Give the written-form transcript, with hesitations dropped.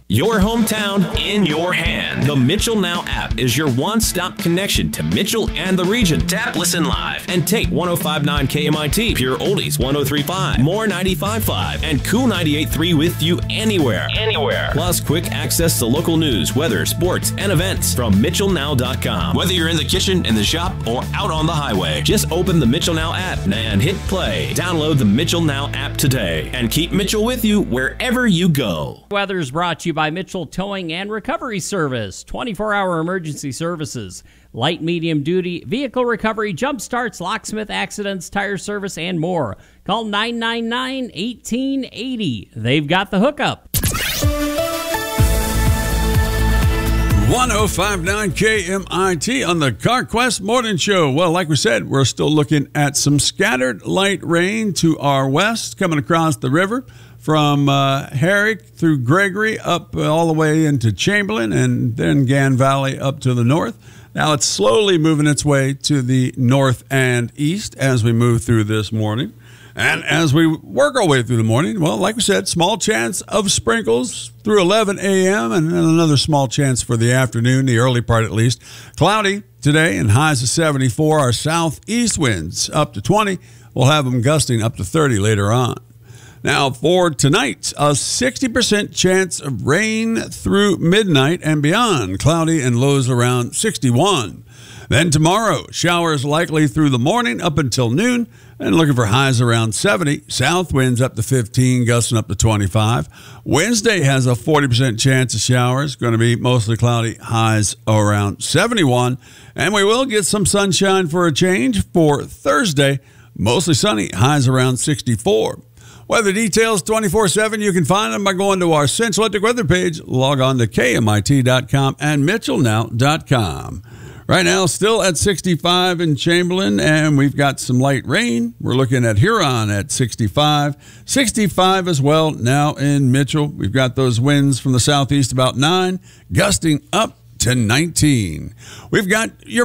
Your hometown in your hand. The Mitchell Now app is your one-stop connection to Mitchell and the region. Tap Listen Live and take 105.9 KMIT, Pure Oldies 103.5, More 95.5, and Cool 98.3 with you anywhere. Plus quick access to local news, weather, sports, and events from MitchellNow.com. Whether you're in the kitchen, in the shop, or out on the highway, just open the Mitchell Now app and hit play. Download the Mitchell Now app today and keep Mitchell with you wherever you go. Weather's brought to you by Mitchell Towing and Recovery Service. 24-hour emergency services, light, medium duty, vehicle recovery, jump starts, locksmith accidents, tire service, and more. Call 999-1880. They've got the hookup. 105.9 KMIT on the CarQuest Morning Show. Well, like we said, we're still looking at some scattered light rain to our west coming across the river from Herrick through Gregory up all the way into Chamberlain and then Gan Valley up to the north. Now it's slowly moving its way to the north and east as we move through this morning. And as we work our way through the morning, well, like we said, small chance of sprinkles through 11 a.m. and then another small chance for the afternoon, the early part at least. Cloudy today and highs of 74. Our southeast winds up to 20. We'll have them gusting up to 30 later on. Now, for tonight, a 60% chance of rain through midnight and beyond. Cloudy and lows around 61. Then tomorrow, showers likely through the morning up until noon and looking for highs around 70. South winds up to 15, gusting up to 25. Wednesday has a 40% chance of showers. Going to be mostly cloudy, highs around 71. And we will get some sunshine for a change for Thursday. Mostly sunny, highs around 64. Weather details 24/7. You can find them by going to our Central Electric weather page. Log on to KMIT.com and MitchellNow.com. Right now, still at 65 in Chamberlain, and we've got some light rain. We're looking at Huron at 65. 65 as well now in Mitchell. We've got those winds from the southeast about 9, gusting up to 19. We've got your